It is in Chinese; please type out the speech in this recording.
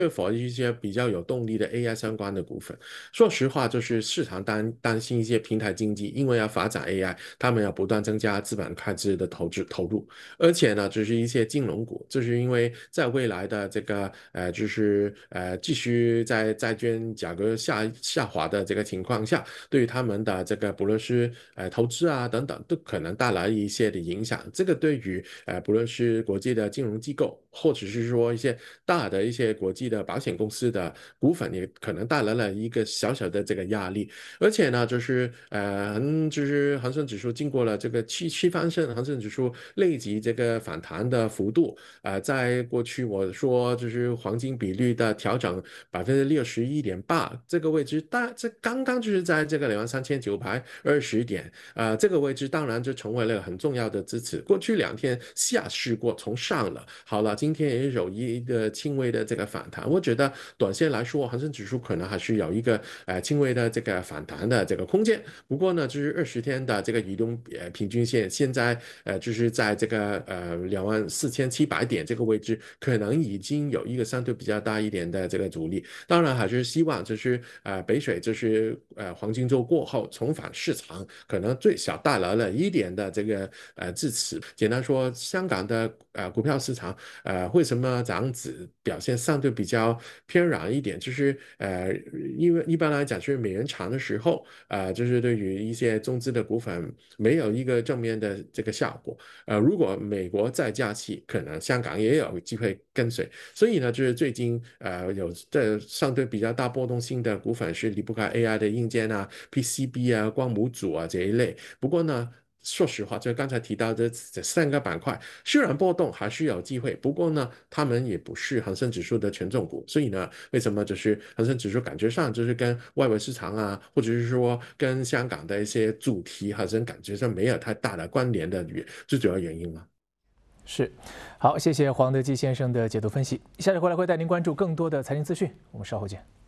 是否一些比较有动力的 AI 相关的股份。说实话，就是市场担心一些平台经济，因为要发展 AI，他们要不断增加资本开支的投入，而且呢，就是一些金融股，就是因为在未来的这个继续在债券价格下滑的这个情况下，对于他们的这个不论是投资啊等等，都可能带来一些的影响。这个对于不论是国际的金融机构，或者是说一些大的一些国际的保险公司的股份，也可能带来了一个小小的这个压力。而且呢，就是恒生指数经过了这个七翻身，恒生指数累积这个反弹的幅度，在过去我说就是黄金比率的调整61.8%这个位置，这刚刚就是在这个23920点，这个位置当然就成为了很重要的支持。过去2天下试过，从上了，好了，今天也有一个轻微的这个反弹。我觉得短线来说，恒生指数可能还是有一个轻微的这个反弹的这个空间。不过呢，就是20天的这个移动平均线，现在就是在这个24700点这个位置，可能已经有一个相对比较大一点的这个阻力。当然还是希望就是北水就是黄金周过后重返市场，可能最少带来了一点的这个支持。简单说，香港的股票市场为什么这样子表现相对比较偏软一点？就是因为一般来讲，就是美元强的时候，就是对于一些中资的股份没有一个正面的这个效果。如果美国再加息，可能香港也有机会跟随。所以呢，就是最近有这相对比较大波动性的股份是离不开 AI 的硬件啊、PCB 啊、光模组啊这一类。不过呢，说实话，就刚才提到的这3个板块，虽然波动还是有机会，不过呢，他们也不是恒生指数的权重股，所以呢，为什么就是恒生指数感觉上就是跟外围市场啊，或者是说跟香港的一些主题，好像感觉上没有太大的关联的最主要原因嘛。 是，好，谢谢黄德基先生的解读分析。下次回来会带您关注更多的财经资讯，我们稍后见。